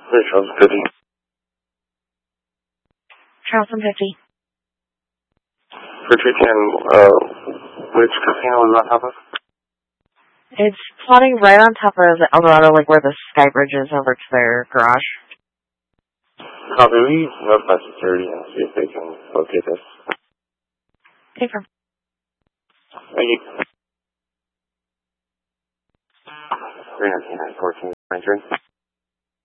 Charles 50. Charles 150. For 210, which casino was on top of? It's plotting right on top of the Eldorado, like where the Sky Bridge is over to their garage. Copy. We notify security and see if they can locate this. Okay, from. Thank you. 319-14, entering.